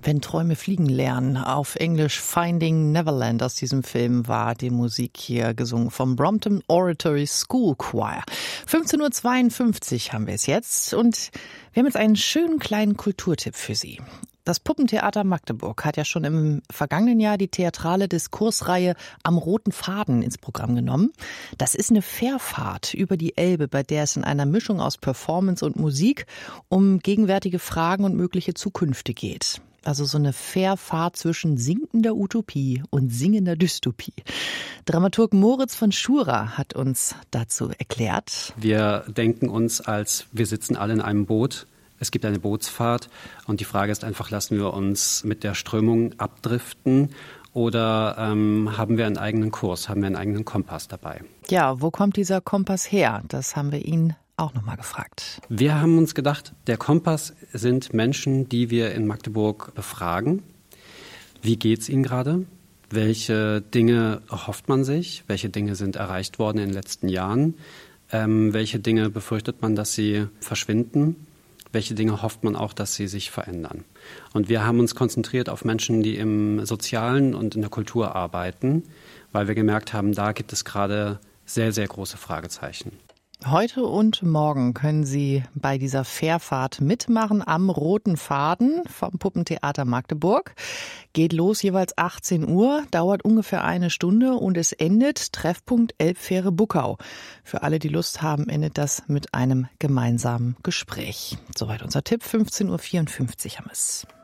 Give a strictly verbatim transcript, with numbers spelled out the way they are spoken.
Wenn Träume fliegen lernen, auf Englisch Finding Neverland aus diesem Film war die Musik hier gesungen vom Brompton Oratory School Choir. fünfzehn Uhr zweiundfünfzig haben wir es jetzt und wir haben jetzt einen schönen kleinen Kulturtipp für Sie. Das Puppentheater Magdeburg hat ja schon im vergangenen Jahr die theatrale Diskursreihe Am roten Faden ins Programm genommen. Das ist eine Fährfahrt über die Elbe, bei der es in einer Mischung aus Performance und Musik um gegenwärtige Fragen und mögliche Zukünfte geht. Also so eine Fährfahrt zwischen sinkender Utopie und singender Dystopie. Dramaturg Moritz von Schura hat uns dazu erklärt. Wir denken uns als, wir sitzen alle in einem Boot. Es gibt eine Bootsfahrt und die Frage ist einfach, lassen wir uns mit der Strömung abdriften oder ähm, haben wir einen eigenen Kurs, haben wir einen eigenen Kompass dabei? Ja, wo kommt dieser Kompass her? Das haben wir ihn auch nochmal gefragt. Wir haben uns gedacht, der Kompass sind Menschen, die wir in Magdeburg befragen. Wie geht's ihnen gerade? Welche Dinge erhofft man sich? Welche Dinge sind erreicht worden in den letzten Jahren? Ähm, welche Dinge befürchtet man, dass sie verschwinden? Welche Dinge hofft man auch, dass sie sich verändern? Und wir haben uns konzentriert auf Menschen, die im Sozialen und in der Kultur arbeiten, weil wir gemerkt haben, da gibt es gerade sehr, sehr große Fragezeichen. Heute und morgen können Sie bei dieser Fährfahrt mitmachen am Roten Faden vom Puppentheater Magdeburg. Geht los jeweils achtzehn Uhr, dauert ungefähr eine Stunde und es endet Treffpunkt Elbfähre Buckau. Für alle, die Lust haben, endet das mit einem gemeinsamen Gespräch. Soweit unser Tipp, fünfzehn Uhr vierundfünfzig haben wir es.